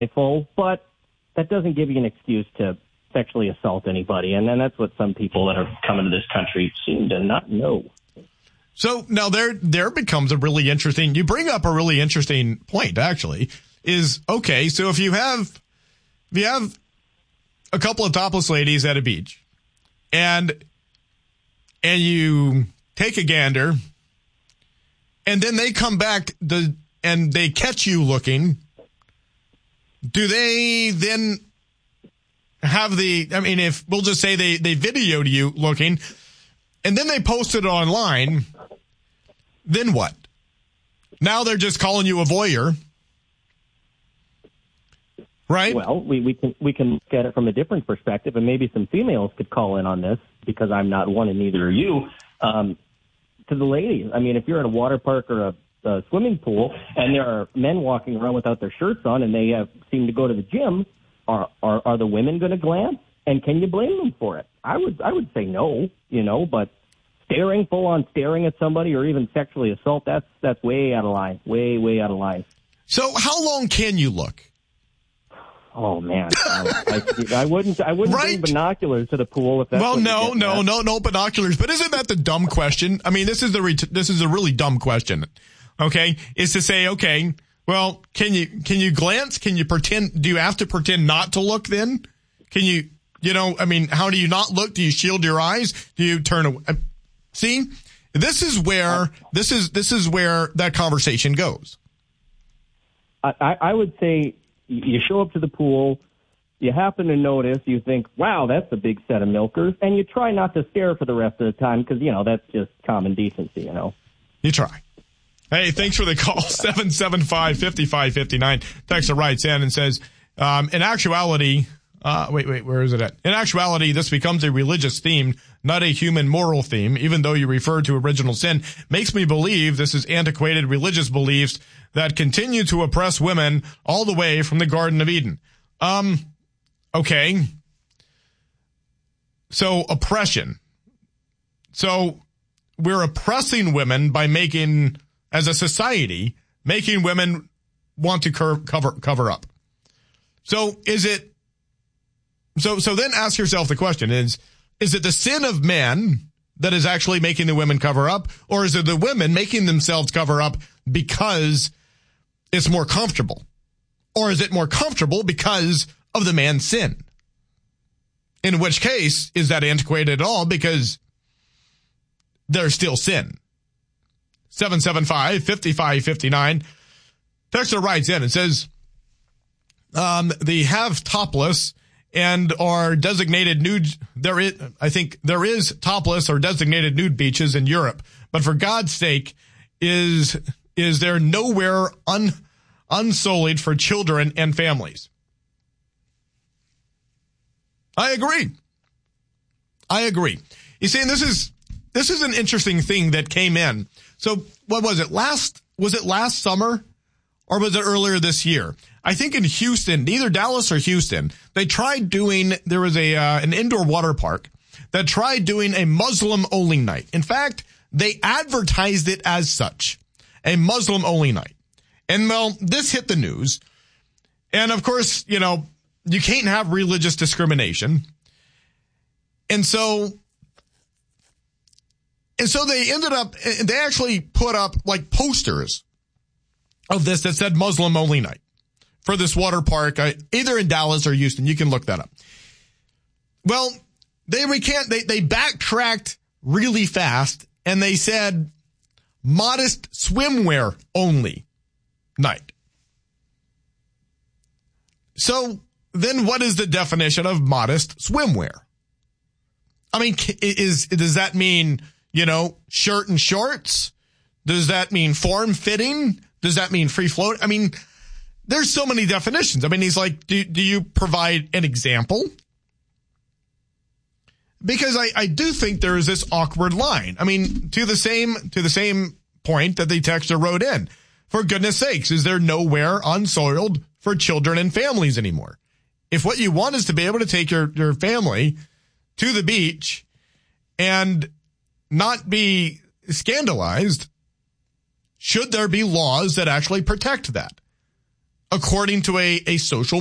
full, but that doesn't give you an excuse to sexually assault anybody. And then that's what some people that are coming to this country seem to not know. So now there becomes a really interesting, you bring up a really interesting point, actually, is, okay, so if you have a couple of topless ladies at a beach and you take a gander and then they come back and they catch you looking, do they then have if we'll just say they videoed you looking and then they post it online, then what? Now they're just calling you a voyeur, right? Well, we can look at it from a different perspective, and maybe some females could call in on this because I'm not one and neither are you. To the ladies, if you're at a water park or a swimming pool and there are men walking around without their shirts on and they seem to go to the gym, are the women going to glance? And can you blame them for it? I would say no, but full on staring at somebody or even sexually assault, that's way out of line, way out of line. So how long can you look? Oh man, I wouldn't bring binoculars to the pool if that's no binoculars. But isn't that the dumb question? This is a really dumb question. Okay, is to say, okay, well, can you glance? Can you pretend? Do you have to pretend not to look then? Can you? How do you not look? Do you shield your eyes? Do you turn away? See, this is where that conversation goes. I would say you show up to the pool, you happen to notice, you think, wow, that's a big set of milkers, and you try not to stare for the rest of the time because, that's just common decency, You try. Hey, thanks for the call, 775-5559. Texter writes in and says, in actuality, where is it at? In actuality, this becomes a religious theme, not a human moral theme, even though you refer to original sin. Makes me believe this is antiquated religious beliefs that continue to oppress women all the way from the Garden of Eden. Okay. So oppression. So we're oppressing women by as a society, making women want to cover up. So So then ask yourself the question, is it the sin of men that is actually making the women cover up, or is it the women making themselves cover up because it's more comfortable? Or is it more comfortable because of the man's sin? In which case, is that antiquated at all? Because there's still sin. 775-5559. Texter writes in and says, the have topless and are designated nude. There is topless or designated nude beaches in Europe, but for God's sake, is there nowhere unsullied for children and families? I agree. You see, and this is an interesting thing that came in. So what was it? Was it last summer or was it earlier this year? I think in Houston, either Dallas or Houston, they tried doing, there was an indoor water park that tried doing a Muslim-only night. In fact, they advertised it as such, a Muslim-only night. And, well, this hit the news. And, of course, you can't have religious discrimination. And so they actually put up, posters of this that said Muslim-only night for this water park, either in Dallas or Houston. You can look that up. Well, they backtracked really fast, and they said modest swimwear only night. So then what is the definition of modest swimwear? Does that mean, shirt and shorts? Does that mean form-fitting? Does that mean free-float? There's so many definitions. He's like, do you provide an example? Because I do think there is this awkward line. To the same point that the texter wrote in. For goodness sakes, is there nowhere unsoiled for children and families anymore? If what you want is to be able to take your family to the beach and not be scandalized, should there be laws that actually protect that? according to a social